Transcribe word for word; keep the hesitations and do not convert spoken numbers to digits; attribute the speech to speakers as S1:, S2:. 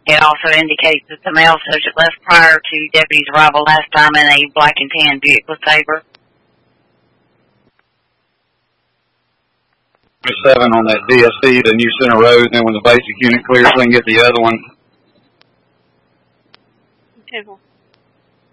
S1: It also indicates that the male subject left prior to deputy's arrival last time in a black and tan vehicle Sabre.
S2: Seven on that D S C, the New Center Road, and then when the basic unit clears, we can get the other one.
S3: Okay, well.